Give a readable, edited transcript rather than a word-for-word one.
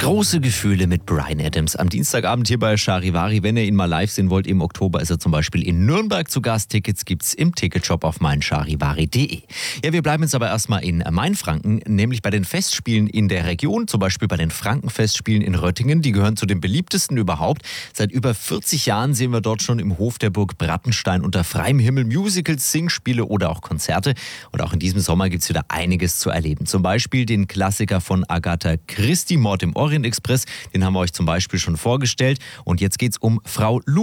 Große Gefühle mit Bryan Adams am Dienstagabend hier bei Charivari. Wenn ihr ihn mal live sehen wollt, im Oktober ist er zum Beispiel in Nürnberg zu Gast. Tickets gibt's im Ticketshop auf meincharivari.de. Ja, wir bleiben jetzt aber erstmal in Mainfranken, nämlich bei den Festspielen in der Region, zum Beispiel bei den Frankenfestspielen in Röttingen. Die gehören zu den beliebtesten überhaupt. Seit über 40 Jahren sehen wir dort schon im Hof der Burg Brattenstein unter freiem Himmel Musicals, Singspiele oder auch Konzerte. Und auch in diesem Sommer gibt's wieder einiges zu erleben. Zum Beispiel den Klassiker von Agatha Christie, Mord im Orient Express. Den haben wir euch zum Beispiel schon vorgestellt. Und jetzt geht's um Frau Lu.